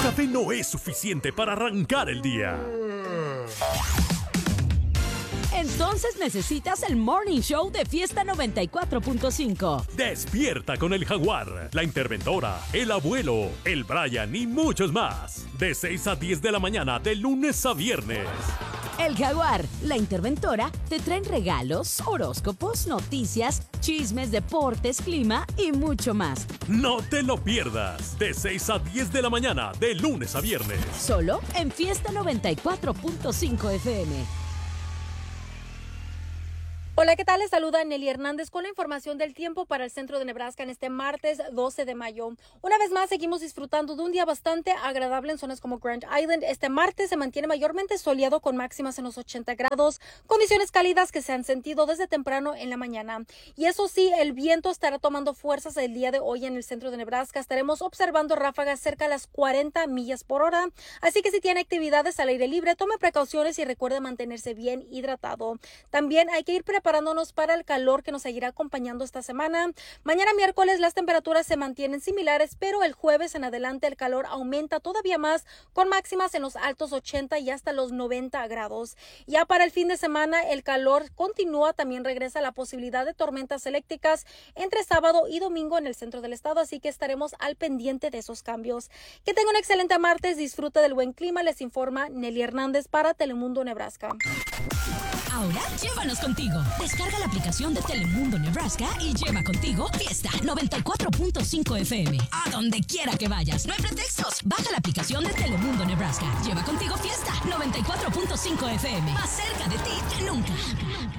café no es suficiente para arrancar el día. Entonces necesitas el Morning Show de Fiesta 94.5. Despierta con el Jaguar, la Interventora, el Abuelo, el Brian y muchos más. De 6 a 10 de la mañana, de lunes a viernes. El Jaguar, la Interventora, te traen regalos, horóscopos, noticias, chismes, deportes, clima y mucho más. No te lo pierdas. De 6 a 10 de la mañana, de lunes a viernes. Solo en Fiesta 94.5 FM. Hola, ¿qué tal? Les saluda Nelly Hernández con la información del tiempo para el centro de Nebraska en este martes 12 de mayo. Una vez más, seguimos disfrutando de un día bastante agradable en zonas como Grand Island. Este martes se mantiene mayormente soleado con máximas en los 80 grados, condiciones cálidas que se han sentido desde temprano en la mañana. Y eso sí, el viento estará tomando fuerzas el día de hoy en el centro de Nebraska. Estaremos observando ráfagas cerca de las 40 millas por hora. Así que si tiene actividades al aire libre, tome precauciones y recuerde mantenerse bien hidratado. También hay que ir preparándonos para el calor que nos seguirá acompañando esta semana. Mañana miércoles las temperaturas se mantienen similares, pero el jueves en adelante el calor aumenta todavía más con máximas en los altos 80 y hasta los 90 grados. Ya para el fin de semana el calor continúa, también regresa la posibilidad de tormentas eléctricas entre sábado y domingo en el centro del estado, así que estaremos al pendiente de esos cambios. Que tenga un excelente martes, disfruta del buen clima, les informa Nelly Hernández para Telemundo Nebraska. Ahora llévanos contigo. Descarga la aplicación de Telemundo Nebraska y lleva contigo Fiesta 94.5 FM. A donde quiera que vayas. No hay pretextos. Baja la aplicación de Telemundo Nebraska. Lleva contigo Fiesta 94.5 FM. Más cerca de ti que nunca.